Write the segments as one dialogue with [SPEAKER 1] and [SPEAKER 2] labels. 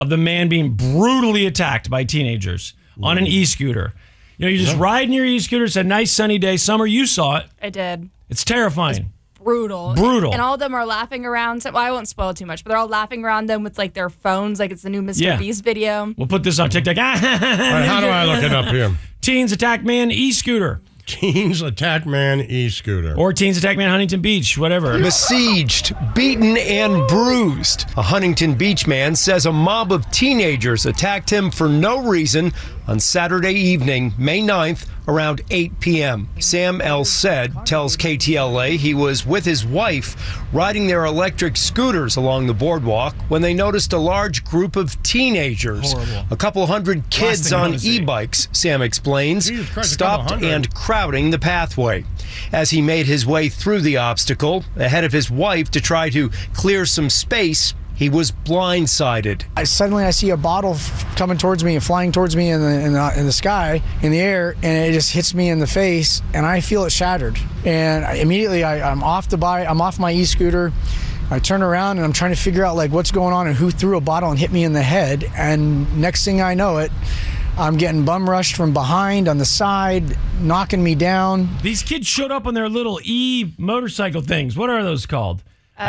[SPEAKER 1] of the man being brutally attacked by teenagers on an e-scooter. You know, you're just riding your e-scooter. It's a nice sunny day. Summer, you saw it.
[SPEAKER 2] I did.
[SPEAKER 1] It's terrifying.
[SPEAKER 2] Brutal.
[SPEAKER 1] Brutal.
[SPEAKER 2] And all of them are laughing around. Well, I won't spoil too much, but they're all laughing around them with like their phones, like it's the new Mr. Beast video.
[SPEAKER 1] We'll put this on TikTok.
[SPEAKER 3] All right, how do I look it up here?
[SPEAKER 1] Teens attack man e-scooter.
[SPEAKER 3] Teens attack man e-scooter.
[SPEAKER 1] Or teens attack man Huntington Beach, whatever.
[SPEAKER 4] Besieged, beaten, and bruised. A Huntington Beach man says a mob of teenagers attacked him for no reason on Saturday evening, May 9th, around 8 p.m. Sam El Said tells KTLA he was with his wife riding their electric scooters along the boardwalk when they noticed a large group of teenagers.
[SPEAKER 1] Horrible.
[SPEAKER 4] A couple hundred kids on e-bikes, Sam explains, stopped and crowding the pathway. As he made his way through the obstacle, ahead of his wife to try to clear some space, he was blindsided.
[SPEAKER 5] Suddenly I see a bottle coming towards me and flying towards me in the sky, in the air, and it just hits me in the face, and I feel it shattered. And immediately I'm off the bike, I'm off my e-scooter. I turn around and I'm trying to figure out like what's going on and who threw a bottle and hit me in the head. And next thing I know it, I'm getting bum rushed from behind, on the side, knocking me down.
[SPEAKER 1] These kids showed up on their little e-motorcycle things. What are those called?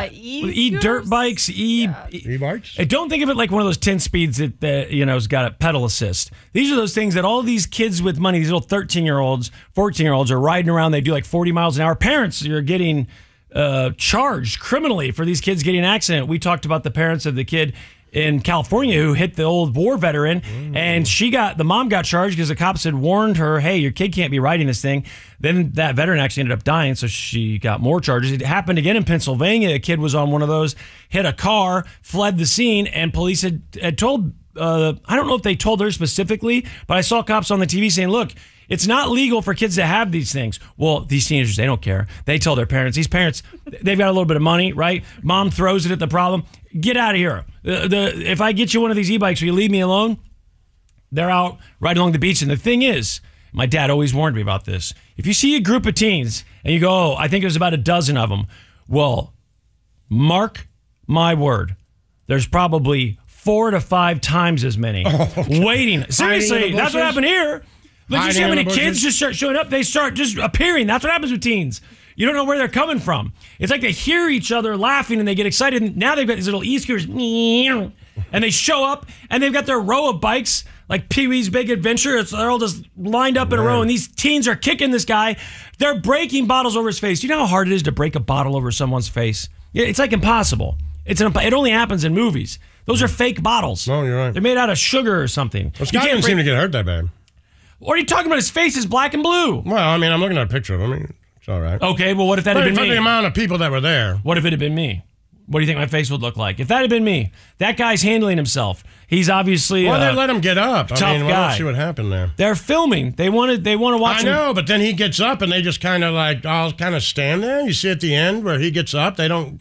[SPEAKER 1] E-dirt bikes,
[SPEAKER 3] e-bikes.
[SPEAKER 1] Don't think of it like one of those 10 speeds that has got a pedal assist. These are those things that all these kids with money, these little 13-year-olds, 14-year-olds are riding around. They do like 40 miles an hour. Parents are getting charged criminally for these kids getting in an accident. We talked about the parents of the kid in California who hit the old war veteran, and the mom got charged because the cops had warned her, hey, your kid can't be riding this thing. Then that veteran actually ended up dying, so she got more charges. It happened again in Pennsylvania. A kid was on one of those, hit a car, fled the scene, and police had told, I don't know if they told her specifically, but I saw cops on the TV saying, look, it's not legal for kids to have these things. Well, these teenagers, they don't care. They tell their parents. These parents, they've got a little bit of money, right? Mom throws it at the problem. Get out of here. If I get you one of these e-bikes, will you leave me alone? They're out right along the beach. And the thing is, my dad always warned me about this. If you see a group of teens and you go, oh, I think there's about a dozen of them. Well, mark my word. There's probably 4 to 5 times as many waiting. Seriously, that's what happened here. Look, you see how many kids just start showing up? They start just appearing. That's what happens with teens. You don't know where they're coming from. It's like they hear each other laughing and they get excited. And now they've got these little e-scooters. And they show up and they've got their row of bikes like Pee-wee's Big Adventure. They're all just lined up in a row. And these teens are kicking this guy. They're breaking bottles over his face. You know how hard it is to break a bottle over someone's face? It's like impossible. It only happens in movies. Those are fake bottles.
[SPEAKER 3] No, you're right.
[SPEAKER 1] They're made out of sugar or something.
[SPEAKER 3] Well, Scott didn't seem to get hurt that bad.
[SPEAKER 1] What are you talking about? His face is black and blue.
[SPEAKER 3] Well, I mean, I'm looking at a picture of him. It's all right.
[SPEAKER 1] Okay, well, what if that had been me?
[SPEAKER 3] For the amount of people that were there.
[SPEAKER 1] What if it had been me? What do you think my face would look like? If that had been me, that guy's handling himself. He's obviously
[SPEAKER 3] they let him get up.
[SPEAKER 1] Tough guy.
[SPEAKER 3] Let's see what happened there.
[SPEAKER 1] They're filming. They want to watch him.
[SPEAKER 3] I know, but then he gets up and they just kind of like, all kind of stand there. You see at the end where he gets up, they don't.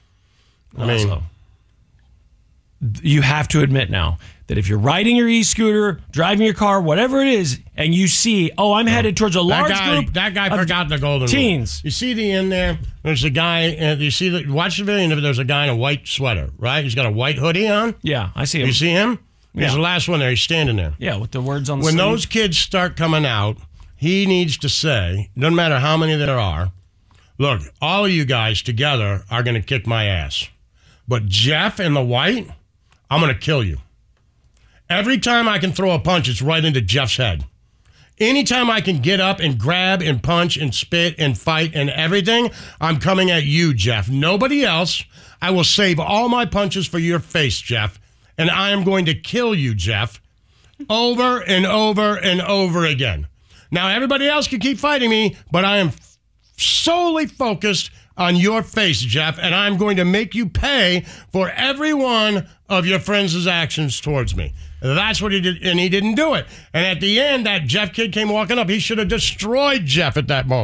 [SPEAKER 1] You have to admit now that if you're riding your e-scooter, driving your car, whatever it is, and you see, I'm headed towards a large group.
[SPEAKER 3] That guy forgot the golden
[SPEAKER 1] teens.
[SPEAKER 3] Rule. You see the end there? There's a guy, watch the video, there's a guy in a white sweater, right? He's got a white hoodie on.
[SPEAKER 1] Yeah, I see him.
[SPEAKER 3] You see him?
[SPEAKER 1] Yeah.
[SPEAKER 3] He's the last one there. He's standing there.
[SPEAKER 1] Yeah, with the words on the
[SPEAKER 3] sleeve.
[SPEAKER 1] sleeve.
[SPEAKER 3] When those kids start coming out, he needs to say, doesn't matter how many there are, look, all of you guys together are going to kick my ass. But Jeff in the white, I'm going to kill you. Every time I can throw a punch, it's right into Jeff's head. Anytime I can get up and grab and punch and spit and fight and everything, I'm coming at you, Jeff. Nobody else. I will save all my punches for your face, Jeff. And I am going to kill you, Jeff, over and over and over again. Now, everybody else can keep fighting me, but I am solely focused on your face, Jeff, and I'm going to make you pay for every one of your friends' actions towards me. That's what he did, and he didn't do it. And at the end, that Jeff kid came walking up. He should have destroyed Jeff at that moment.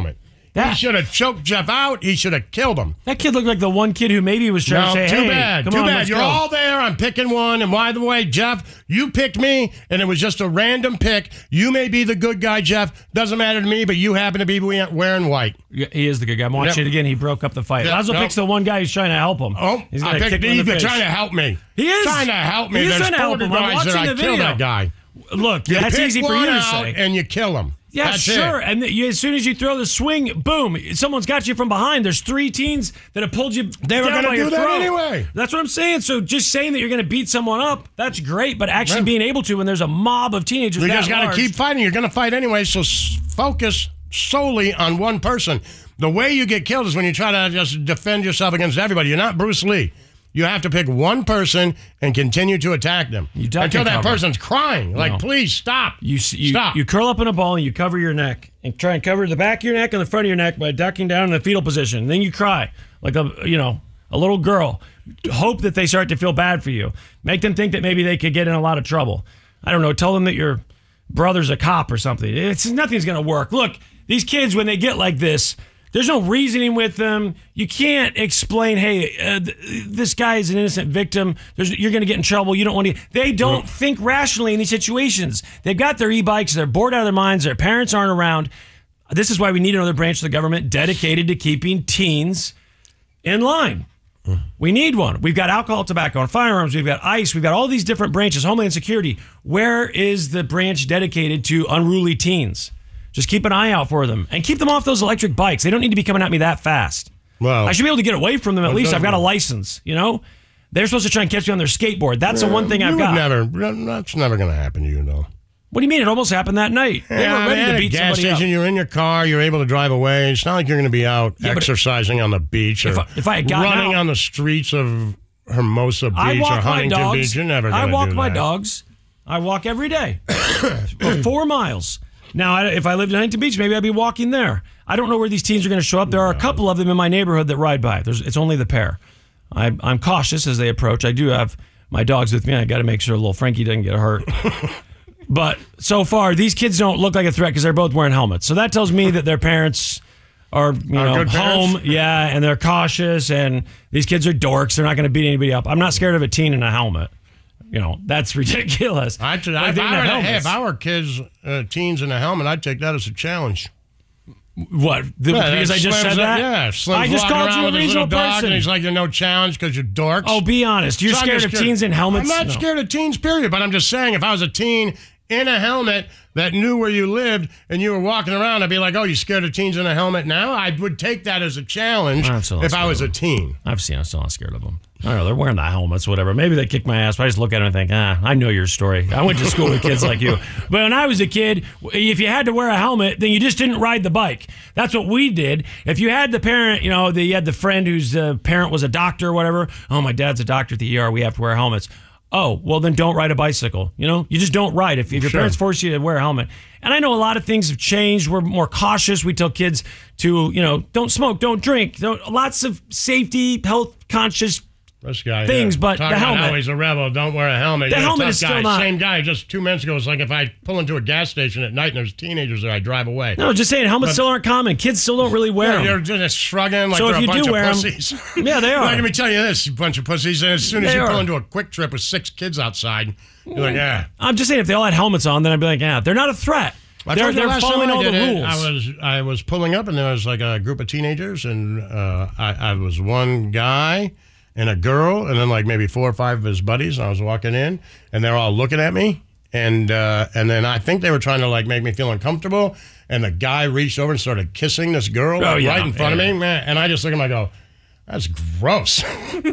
[SPEAKER 3] He should have choked Jeff out. He should have killed him.
[SPEAKER 1] That kid looked like the one kid who maybe was trying to say,
[SPEAKER 3] too
[SPEAKER 1] hey,
[SPEAKER 3] bad.
[SPEAKER 1] come
[SPEAKER 3] Too
[SPEAKER 1] on,
[SPEAKER 3] bad.
[SPEAKER 1] let's
[SPEAKER 3] You're
[SPEAKER 1] go.
[SPEAKER 3] all there. I'm picking one. And by the way, Jeff, you picked me, and it was just a random pick. You may be the good guy, Jeff. Doesn't matter to me, but you happen to be wearing white.
[SPEAKER 1] Yeah, he is the good guy. I'm watching it again. He broke up the fight.
[SPEAKER 3] Yep.
[SPEAKER 1] Lazo picks the one guy who's trying to help him.
[SPEAKER 3] Oh,
[SPEAKER 1] he's
[SPEAKER 3] I picked me. You're trying to help me.
[SPEAKER 1] He is.
[SPEAKER 3] Trying to help me.
[SPEAKER 1] He is
[SPEAKER 3] There's
[SPEAKER 1] trying to help
[SPEAKER 3] 40
[SPEAKER 1] him. I'm
[SPEAKER 3] guys that
[SPEAKER 1] watching
[SPEAKER 3] I
[SPEAKER 1] the
[SPEAKER 3] kill
[SPEAKER 1] video.
[SPEAKER 3] that guy.
[SPEAKER 1] Look,
[SPEAKER 3] You
[SPEAKER 1] that's
[SPEAKER 3] pick
[SPEAKER 1] easy for
[SPEAKER 3] one
[SPEAKER 1] you to
[SPEAKER 3] out
[SPEAKER 1] say.
[SPEAKER 3] and you kill him.
[SPEAKER 1] Yeah,
[SPEAKER 3] That's
[SPEAKER 1] sure.
[SPEAKER 3] it.
[SPEAKER 1] And as soon as you throw the swing, boom, someone's got you from behind. There's 3 teens that have pulled you
[SPEAKER 3] They were
[SPEAKER 1] down
[SPEAKER 3] going
[SPEAKER 1] by
[SPEAKER 3] to
[SPEAKER 1] your
[SPEAKER 3] do that
[SPEAKER 1] throat.
[SPEAKER 3] anyway.
[SPEAKER 1] That's what I'm saying. So just saying that you're going to beat someone up, that's great. But actually being able to when there's a mob of teenagers
[SPEAKER 3] You
[SPEAKER 1] that
[SPEAKER 3] just got to
[SPEAKER 1] large,
[SPEAKER 3] keep fighting. You're going to fight anyway, so focus solely on one person. The way you get killed is when you try to just defend yourself against everybody. You're not Bruce Lee. You have to pick one person and continue to attack them
[SPEAKER 1] duck
[SPEAKER 3] until
[SPEAKER 1] and
[SPEAKER 3] that
[SPEAKER 1] cover.
[SPEAKER 3] person's crying. Like, please stop. Stop.
[SPEAKER 1] You curl up in a ball and you cover your neck and try and cover the back of your neck and the front of your neck by ducking down in the fetal position. And then you cry like a little girl. Hope that they start to feel bad for you. Make them think that maybe they could get in a lot of trouble. I don't know. Tell them that your brother's a cop or something. Nothing's going to work. Look, these kids, when they get like this, there's no reasoning with them. You can't explain, hey, this guy is an innocent victim. You're going to get in trouble. You don't want to. They don't think rationally in these situations. They've got their e-bikes. They're bored out of their minds. Their parents aren't around. This is why we need another branch of the government dedicated to keeping teens in line. We need one. We've got alcohol, tobacco, and firearms. We've got ICE. We've got all these different branches, Homeland Security. Where is the branch dedicated to unruly teens? Just keep an eye out for them and keep them off those electric bikes. They don't need to be coming at me that fast.
[SPEAKER 3] Well,
[SPEAKER 1] I should be able to get away from them at least. I've got a license, They're supposed to try and catch me on their skateboard. That's the one thing I've got.
[SPEAKER 3] That's never going to happen to you, though.
[SPEAKER 1] What do you mean? It almost happened that night. They were ready to beat
[SPEAKER 3] gas
[SPEAKER 1] somebody up.
[SPEAKER 3] station, you're in your car, you're able to drive away. It's not like you're going to be out exercising on the beach or
[SPEAKER 1] if I had gotten
[SPEAKER 3] running
[SPEAKER 1] out-
[SPEAKER 3] on the streets of Hermosa
[SPEAKER 1] I
[SPEAKER 3] Beach
[SPEAKER 1] walk
[SPEAKER 3] or
[SPEAKER 1] my
[SPEAKER 3] Huntington
[SPEAKER 1] dogs.
[SPEAKER 3] Beach. You're never going to
[SPEAKER 1] I
[SPEAKER 3] do
[SPEAKER 1] walk my
[SPEAKER 3] that.
[SPEAKER 1] dogs. I walk every day. 4 miles. Now, if I lived in Huntington Beach, maybe I'd be walking there. I don't know where these teens are going to show up. There are a couple of them in my neighborhood that ride by. It's only the pair. I'm cautious as they approach. I do have my dogs with me. I got to make sure little Frankie doesn't get hurt. But so far, these kids don't look like a threat because they're both wearing helmets. So that tells me that their parents are
[SPEAKER 3] good
[SPEAKER 1] home,
[SPEAKER 3] parents?
[SPEAKER 1] and they're cautious. And these kids are dorks. They're not going to beat anybody up. I'm not scared of a teen in a helmet. That's ridiculous.
[SPEAKER 3] Actually,
[SPEAKER 1] Like, they didn't have helmets.
[SPEAKER 3] if our kids, teens in a helmet, I'd take that as a challenge.
[SPEAKER 1] What? Because I just said that?
[SPEAKER 3] Yeah, Slim's
[SPEAKER 1] I just
[SPEAKER 3] walking
[SPEAKER 1] called
[SPEAKER 3] around
[SPEAKER 1] you a
[SPEAKER 3] with his little
[SPEAKER 1] reasonable
[SPEAKER 3] dog,
[SPEAKER 1] person.
[SPEAKER 3] and he's like, no challenge because you're dorks.
[SPEAKER 1] Oh, be honest. You're
[SPEAKER 3] So I'm
[SPEAKER 1] scared
[SPEAKER 3] just
[SPEAKER 1] of teens in helmets?
[SPEAKER 3] I'm not
[SPEAKER 1] No.
[SPEAKER 3] scared of teens, period. But I'm just saying, if I was a teen in a helmet that knew where you lived and you were walking around, I'd be like, oh, you scared of teens in a helmet now? I would take that as a challenge
[SPEAKER 1] I'm still
[SPEAKER 3] if I
[SPEAKER 1] scared
[SPEAKER 3] was
[SPEAKER 1] of
[SPEAKER 3] a teen.
[SPEAKER 1] I'm still not scared of them. I don't know. They're wearing the helmets, whatever. Maybe they kick my ass, but I just look at them and think, I know your story. I went to school with kids like you. But when I was a kid, if you had to wear a helmet, then you just didn't ride the bike. That's what we did. If you had the parent, you had the friend whose parent was a doctor or whatever. Oh, my dad's a doctor at the ER. We have to wear helmets. Oh, well, then don't ride a bicycle. You just don't ride if your parents force you to wear a helmet. And I know a lot of things have changed. We're more cautious. We tell kids to, don't smoke, don't drink. Lots of safety, health conscious
[SPEAKER 3] This guy
[SPEAKER 1] things,
[SPEAKER 3] here,
[SPEAKER 1] but
[SPEAKER 3] talking
[SPEAKER 1] the helmet.
[SPEAKER 3] about how he's a rebel. Don't wear a helmet.
[SPEAKER 1] The
[SPEAKER 3] You're
[SPEAKER 1] helmet
[SPEAKER 3] a tough
[SPEAKER 1] is still
[SPEAKER 3] guy.
[SPEAKER 1] not-
[SPEAKER 3] Same guy just 2 minutes ago. It's like if I pull into a gas station at night and there's teenagers there, I drive away.
[SPEAKER 1] No, just saying, helmets still aren't common. Kids still don't really wear them.
[SPEAKER 3] You're just shrugging like
[SPEAKER 1] So
[SPEAKER 3] they're
[SPEAKER 1] if
[SPEAKER 3] a
[SPEAKER 1] you
[SPEAKER 3] bunch
[SPEAKER 1] do
[SPEAKER 3] of
[SPEAKER 1] wear 'em-
[SPEAKER 3] pussies.
[SPEAKER 1] Yeah, they are.
[SPEAKER 3] Like, let me tell you this, you bunch of pussies. And as soon as
[SPEAKER 1] They
[SPEAKER 3] you pull
[SPEAKER 1] are.
[SPEAKER 3] into a quick trip with 6 kids outside, you're like, yeah.
[SPEAKER 1] I'm just saying, if they all had helmets on, then I'd be like, they're not a threat.
[SPEAKER 3] I
[SPEAKER 1] They're
[SPEAKER 3] told you last
[SPEAKER 1] following
[SPEAKER 3] time I
[SPEAKER 1] all the
[SPEAKER 3] did it,
[SPEAKER 1] rules.
[SPEAKER 3] I was pulling up and there was like a group of teenagers and I was one guy and a girl and then like maybe 4 or 5 of his buddies. And I was walking in and they're all looking at me and then I think they were trying to like make me feel uncomfortable. And the guy reached over and started kissing this girl right in front of me, man. And I just look at him, I go, that's gross.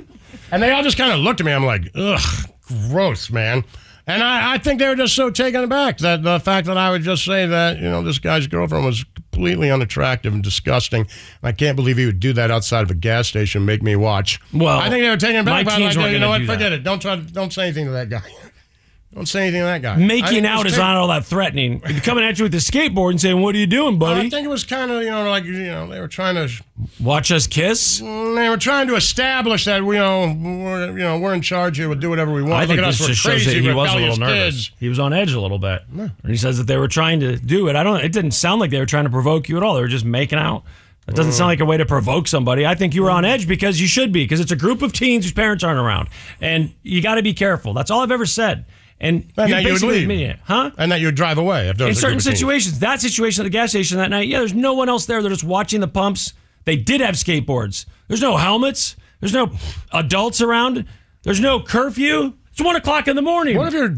[SPEAKER 3] And they all just kind of looked at me. I'm like, ugh, gross, man. And I think they were just so taken aback that the fact that I would just say that, this guy's girlfriend was completely unattractive and disgusting. I can't believe he would do that outside of a gas station, make me watch.
[SPEAKER 1] Well,
[SPEAKER 3] I think they were taken aback.
[SPEAKER 1] my
[SPEAKER 3] But
[SPEAKER 1] teens
[SPEAKER 3] like,
[SPEAKER 1] weren't
[SPEAKER 3] you know
[SPEAKER 1] gonna
[SPEAKER 3] what?
[SPEAKER 1] do
[SPEAKER 3] Forget
[SPEAKER 1] that.
[SPEAKER 3] it. Don't say anything to that guy. Don't say anything to that guy.
[SPEAKER 1] Making out is not all that threatening. If you're coming at you with a skateboard and saying, what are you doing, buddy?
[SPEAKER 3] I think it was kind of, they were trying to...
[SPEAKER 1] Watch us kiss?
[SPEAKER 3] They were trying to establish that we're in charge here. We'll do whatever we want.
[SPEAKER 1] I think
[SPEAKER 3] Look at
[SPEAKER 1] this
[SPEAKER 3] us,
[SPEAKER 1] just
[SPEAKER 3] we're
[SPEAKER 1] shows that
[SPEAKER 3] crazy,
[SPEAKER 1] he was a little
[SPEAKER 3] rebellious
[SPEAKER 1] nervous.
[SPEAKER 3] kids.
[SPEAKER 1] He was on edge a little bit. And he says that they were trying to do it. It didn't sound like they were trying to provoke you at all. They were just making out. That doesn't sound like a way to provoke somebody. I think you were on edge because you should be, because it's a group of teens whose parents aren't around. And you got to be careful. That's all I've ever said. And
[SPEAKER 3] that you would leave.
[SPEAKER 1] It, huh?
[SPEAKER 3] And that you would drive away. If there
[SPEAKER 1] in
[SPEAKER 3] was a
[SPEAKER 1] certain
[SPEAKER 3] group of teens.
[SPEAKER 1] situations, that situation at the gas station that night, there's no one else there. They're just watching the pumps. They did have skateboards. There's no helmets. There's no adults around. There's no curfew. It's 1 o'clock in the morning.
[SPEAKER 3] What if you're